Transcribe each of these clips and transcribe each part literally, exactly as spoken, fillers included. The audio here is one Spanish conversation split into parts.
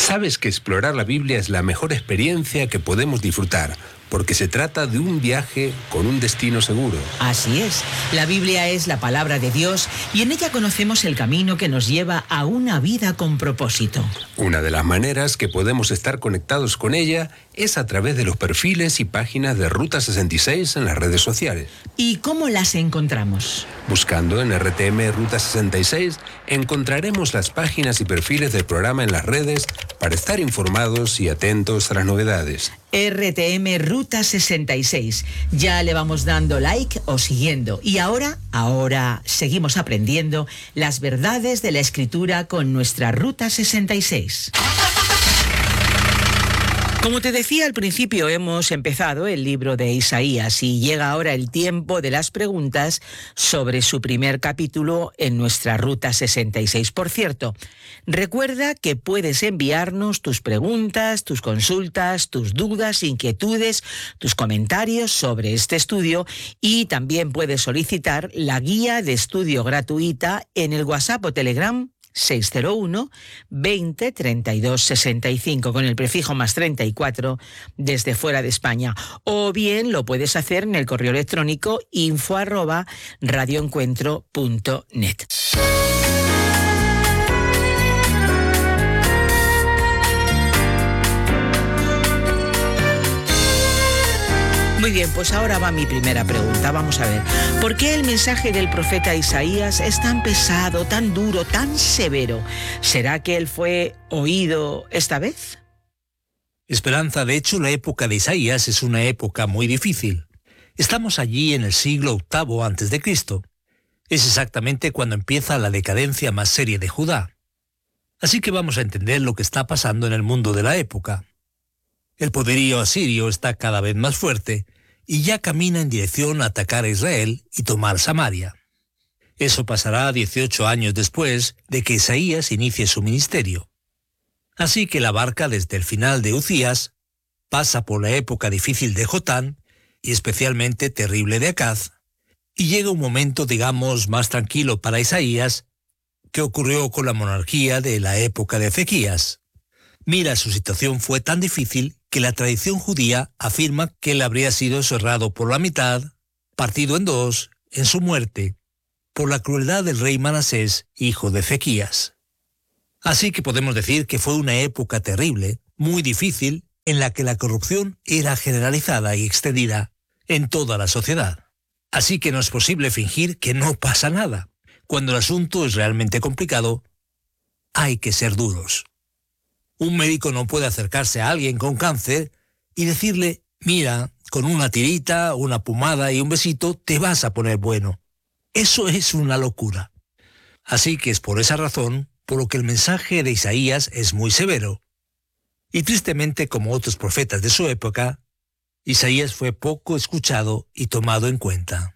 Sabes que explorar la Biblia es la mejor experiencia que podemos disfrutar, porque se trata de un viaje con un destino seguro. Así es, la Biblia es la palabra de Dios y en ella conocemos el camino que nos lleva a una vida con propósito. Una de las maneras que podemos estar conectados con ella es a través de los perfiles y páginas de Ruta sesenta y seis en las redes sociales. ¿Y cómo las encontramos? Buscando en R T M Ruta sesenta y seis encontraremos las páginas y perfiles del programa en las redes para estar informados y atentos a las novedades. R T M Ruta sesenta y seis. Ya le vamos dando like o siguiendo. Y ahora, ahora seguimos aprendiendo las verdades de la Escritura con nuestra Ruta sesenta y seis. Como te decía al principio, hemos empezado el libro de Isaías y llega ahora el tiempo de las preguntas sobre su primer capítulo en nuestra Ruta sesenta y seis. Por cierto, recuerda que puedes enviarnos tus preguntas, tus consultas, tus dudas, inquietudes, tus comentarios sobre este estudio y también puedes solicitar la guía de estudio gratuita en el WhatsApp o Telegram seis cero uno, veinte, treinta y dos, sesenta y cinco con el prefijo más treinta y cuatro desde fuera de España. O bien lo puedes hacer en el correo electrónico info arroba radioencuentro punto net. Muy bien, pues ahora va mi primera pregunta. Vamos a ver, ¿por qué el mensaje del profeta Isaías es tan pesado, tan duro, tan severo? ¿Será que él fue oído esta vez? Esperanza, de hecho, la época de Isaías es una época muy difícil. Estamos allí en el siglo octavo antes de Cristo. Es exactamente cuando empieza la decadencia más seria de Judá. Así que vamos a entender lo que está pasando en el mundo de la época. El poderío asirio está cada vez más fuerte y ya camina en dirección a atacar a Israel y tomar Samaria. Eso pasará dieciocho años después de que Isaías inicie su ministerio. Así que la barca desde el final de Uzías pasa por la época difícil de Jotán y especialmente terrible de Acaz, y llega un momento, digamos, más tranquilo para Isaías, que ocurrió con la monarquía de la época de Ezequías. Mira, su situación fue tan difícil que la tradición judía afirma que él habría sido cerrado por la mitad, partido en dos, en su muerte, por la crueldad del rey Manasés, hijo de Ezequías. Así que podemos decir que fue una época terrible, muy difícil, en la que la corrupción era generalizada y extendida en toda la sociedad. Así que no es posible fingir que no pasa nada. Cuando el asunto es realmente complicado, hay que ser duros. Un médico no puede acercarse a alguien con cáncer y decirle, mira, con una tirita, una pomada y un besito te vas a poner bueno. Eso es una locura. Así que es por esa razón por lo que el mensaje de Isaías es muy severo. Y tristemente, como otros profetas de su época, Isaías fue poco escuchado y tomado en cuenta.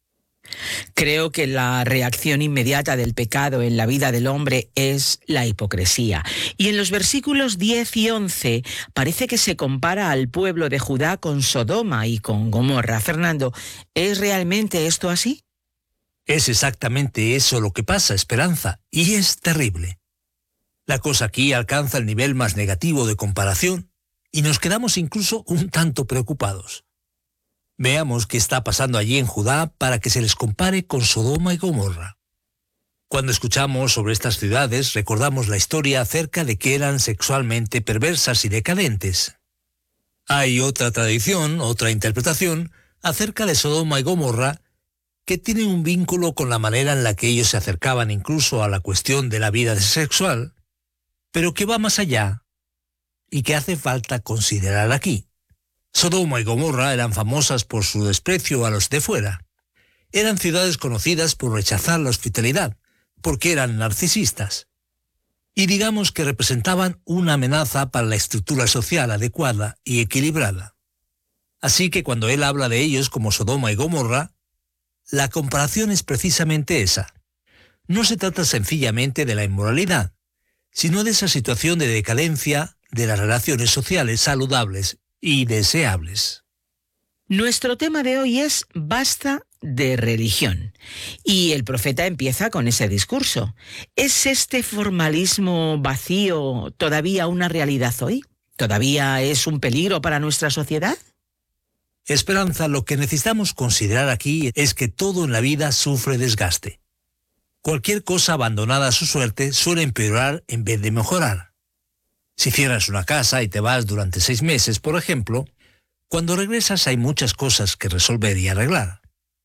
Creo que la reacción inmediata del pecado en la vida del hombre es la hipocresía. Y en los versículos diez y once parece que se compara al pueblo de Judá con Sodoma y con Gomorra. Fernando, ¿es realmente esto así? Es exactamente eso lo que pasa, Esperanza, y es terrible. La cosa aquí alcanza el nivel más negativo de comparación y nos quedamos incluso un tanto preocupados. Veamos qué está pasando allí en Judá para que se les compare con Sodoma y Gomorra. Cuando escuchamos sobre estas ciudades, recordamos la historia acerca de que eran sexualmente perversas y decadentes. Hay otra tradición, otra interpretación, acerca de Sodoma y Gomorra, que tiene un vínculo con la manera en la que ellos se acercaban incluso a la cuestión de la vida sexual, pero que va más allá y que hace falta considerar aquí. Sodoma y Gomorra eran famosas por su desprecio a los de fuera. Eran ciudades conocidas por rechazar la hospitalidad, porque eran narcisistas. Y digamos que representaban una amenaza para la estructura social adecuada y equilibrada. Así que cuando él habla de ellos como Sodoma y Gomorra, la comparación es precisamente esa. No se trata sencillamente de la inmoralidad, sino de esa situación de decadencia de las relaciones sociales saludables y deseables. Nuestro tema de hoy es basta de religión. Y el profeta empieza con ese discurso. ¿Es este formalismo vacío todavía una realidad hoy? ¿Todavía es un peligro para nuestra sociedad? Esperanza, lo que necesitamos considerar aquí es que todo en la vida sufre desgaste. Cualquier cosa abandonada a su suerte suele empeorar en vez de mejorar. Si cierras una casa y te vas durante seis meses, por ejemplo, cuando regresas hay muchas cosas que resolver y arreglar.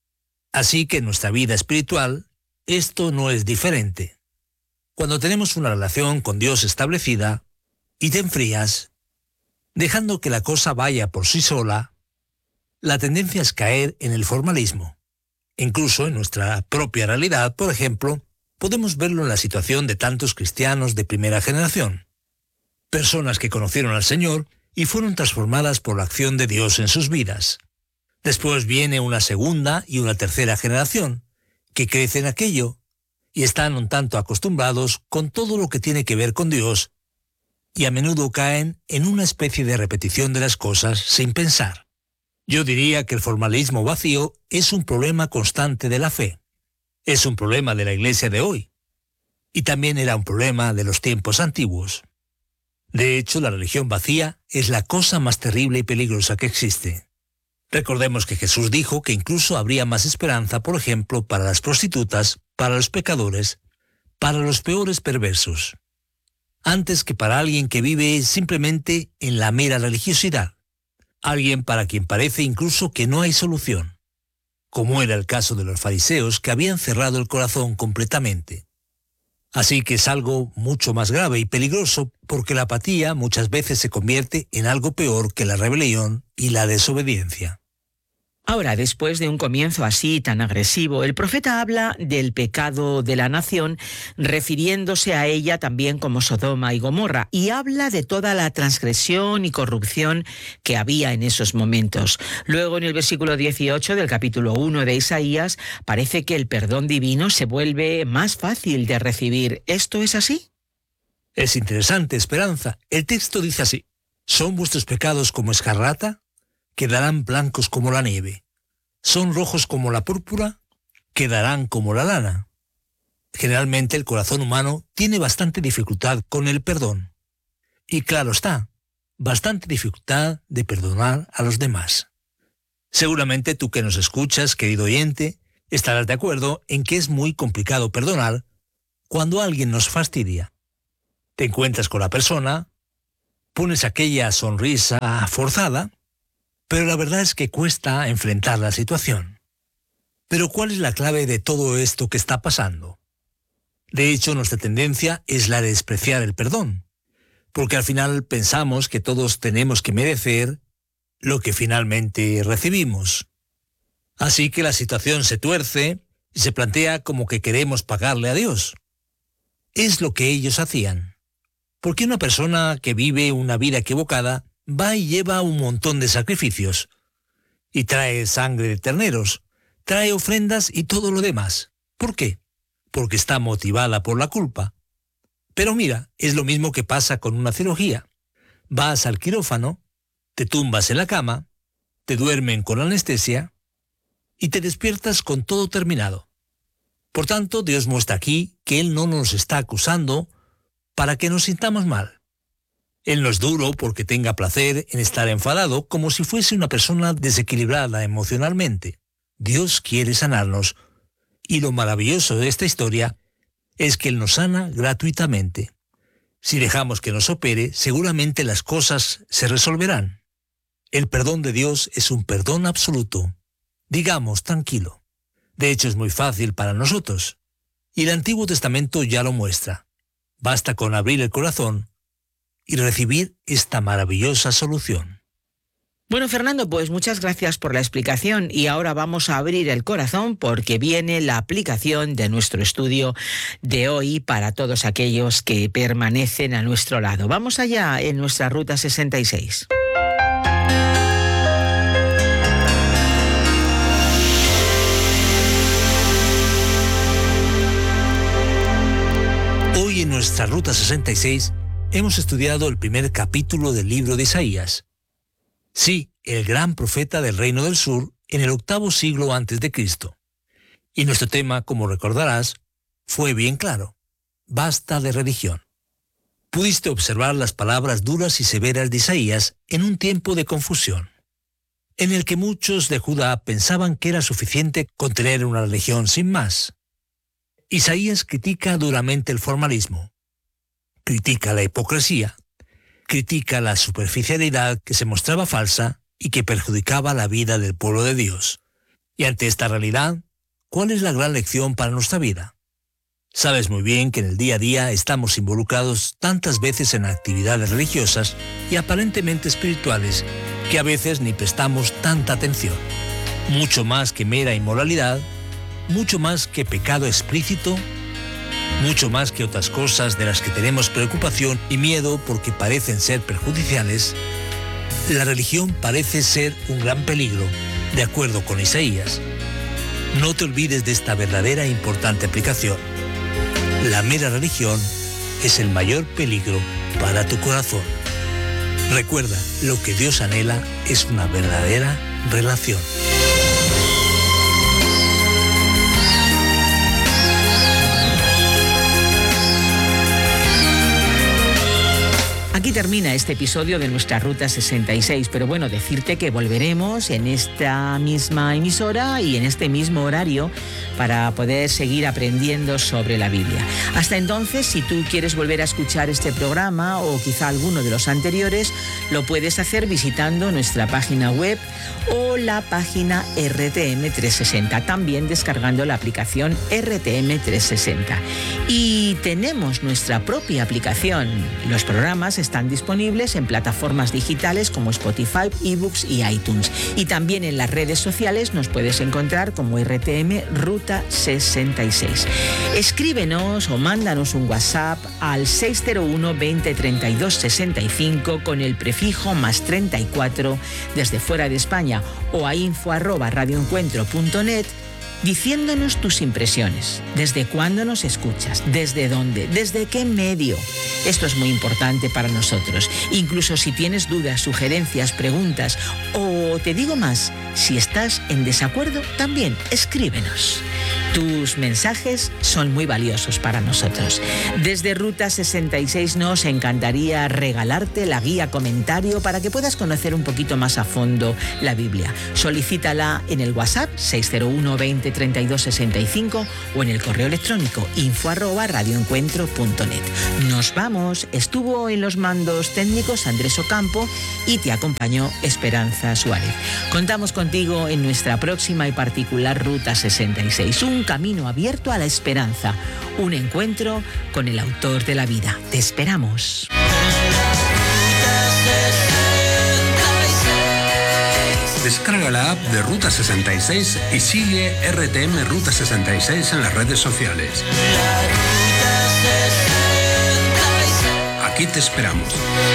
Así que en nuestra vida espiritual, esto no es diferente. Cuando tenemos una relación con Dios establecida y te enfrías, dejando que la cosa vaya por sí sola, la tendencia es caer en el formalismo. Incluso en nuestra propia realidad, por ejemplo, podemos verlo en la situación de tantos cristianos de primera generación. Personas que conocieron al Señor y fueron transformadas por la acción de Dios en sus vidas. Después viene una segunda y una tercera generación, que crecen en aquello y están un tanto acostumbrados con todo lo que tiene que ver con Dios y a menudo caen en una especie de repetición de las cosas sin pensar. Yo diría que el formalismo vacío es un problema constante de la fe. Es un problema de la iglesia de hoy. Y también era un problema de los tiempos antiguos. De hecho, la religión vacía es la cosa más terrible y peligrosa que existe. Recordemos que Jesús dijo que incluso habría más esperanza, por ejemplo, para las prostitutas, para los pecadores, para los peores perversos, antes que para alguien que vive simplemente en la mera religiosidad. Alguien para quien parece incluso que no hay solución, como era el caso de los fariseos que habían cerrado el corazón completamente. Así que es algo mucho más grave y peligroso porque la apatía muchas veces se convierte en algo peor que la rebelión y la desobediencia. Ahora, después de un comienzo así tan agresivo, el profeta habla del pecado de la nación, refiriéndose a ella también como Sodoma y Gomorra, y habla de toda la transgresión y corrupción que había en esos momentos. Luego, en el versículo dieciocho del capítulo uno de Isaías, parece que el perdón divino se vuelve más fácil de recibir. ¿Esto es así? Es interesante, Esperanza. El texto dice así: ¿son vuestros pecados como escarlata? Quedarán blancos como la nieve. ¿Son rojos como la púrpura? Quedarán como la lana. Generalmente el corazón humano tiene bastante dificultad con el perdón. Y claro está, bastante dificultad de perdonar a los demás. Seguramente tú que nos escuchas, querido oyente, estarás de acuerdo en que es muy complicado perdonar cuando alguien nos fastidia. Te encuentras con la persona, pones aquella sonrisa forzada, pero la verdad es que cuesta enfrentar la situación. Pero ¿cuál es la clave de todo esto que está pasando? De hecho, nuestra tendencia es la de despreciar el perdón, porque al final pensamos que todos tenemos que merecer lo que finalmente recibimos. Así que la situación se tuerce y se plantea como que queremos pagarle a Dios. Es lo que ellos hacían. Porque una persona que vive una vida equivocada va y lleva un montón de sacrificios, y trae sangre de terneros, trae ofrendas y todo lo demás. ¿Por qué? Porque está motivada por la culpa. Pero mira, es lo mismo que pasa con una cirugía. Vas al quirófano, te tumbas en la cama, te duermen con anestesia, y te despiertas con todo terminado. Por tanto, Dios muestra aquí que Él no nos está acusando para que nos sintamos mal. Él no es duro porque tenga placer en estar enfadado como si fuese una persona desequilibrada emocionalmente. Dios quiere sanarnos, y lo maravilloso de esta historia es que Él nos sana gratuitamente. Si dejamos que nos opere, seguramente las cosas se resolverán. El perdón de Dios es un perdón absoluto, digamos, tranquilo. De hecho, es muy fácil para nosotros, y el Antiguo Testamento ya lo muestra. Basta con abrir el corazón y recibir esta maravillosa solución. Bueno, Fernando, pues muchas gracias por la explicación y ahora vamos a abrir el corazón porque viene la aplicación de nuestro estudio de hoy para todos aquellos que permanecen a nuestro lado. Vamos allá en nuestra Ruta sesenta y seis. Hoy en nuestra Ruta sesenta y seis hemos estudiado el primer capítulo del libro de Isaías. Sí, el gran profeta del Reino del Sur en el octavo siglo antes de Cristo. Y nuestro tema, como recordarás, fue bien claro: basta de religión. Pudiste observar las palabras duras y severas de Isaías en un tiempo de confusión, en el que muchos de Judá pensaban que era suficiente con tener una religión sin más. Isaías critica duramente el formalismo, critica la hipocresía, critica la superficialidad que se mostraba falsa y que perjudicaba la vida del pueblo de Dios. Y ante esta realidad, ¿cuál es la gran lección para nuestra vida? Sabes muy bien que en el día a día estamos involucrados tantas veces en actividades religiosas y aparentemente espirituales que a veces ni prestamos tanta atención. Mucho más que mera inmoralidad, mucho más que pecado explícito, mucho más que otras cosas de las que tenemos preocupación y miedo porque parecen ser perjudiciales, la religión parece ser un gran peligro, de acuerdo con Isaías. No te olvides de esta verdadera e importante aplicación. La mera religión es el mayor peligro para tu corazón. Recuerda, lo que Dios anhela es una verdadera relación. Aquí termina este episodio de nuestra Ruta sesenta y seis, pero bueno, decirte que volveremos en esta misma emisora y en este mismo horario para poder seguir aprendiendo sobre la Biblia. Hasta entonces, si tú quieres volver a escuchar este programa o quizá alguno de los anteriores, lo puedes hacer visitando nuestra página web o la página R T M trescientos sesenta, también descargando la aplicación R T M trescientos sesenta. Y tenemos nuestra propia aplicación. Los programas están disponibles en plataformas digitales como Spotify, eBooks y iTunes. Y también en las redes sociales nos puedes encontrar como R T M Ruta sesenta y seis. Escríbenos o mándanos un WhatsApp al seis cero uno veinte treinta y dos sesenta y cinco con el prefijo más treinta y cuatro desde fuera de España o a info arroba radioencuentro punto net diciéndonos tus impresiones. ¿Desde cuándo nos escuchas? ¿Desde dónde? ¿Desde qué medio? Esto es muy importante para nosotros. Incluso si tienes dudas, sugerencias, preguntas o, te digo más, si estás en desacuerdo, también escríbenos. Tus mensajes son muy valiosos para nosotros. Desde Ruta sesenta y seis nos encantaría regalarte la guía comentario para que puedas conocer un poquito más a fondo la Biblia. Solicítala en el WhatsApp seis cero uno veinte treinta y dos sesenta y cinco o en el correo electrónico info arroba radioencuentro punto net. Nos vamos. Estuvo en los mandos técnicos Andrés Ocampo y te acompañó Esperanza Suárez. Contamos contigo en nuestra próxima y particular Ruta sesenta y seis. Un camino abierto a la esperanza. Un encuentro con el autor de la vida. Te esperamos. Descarga la app de Ruta sesenta y seis y sigue R T M Ruta sesenta y seis en las redes sociales. Aquí te esperamos.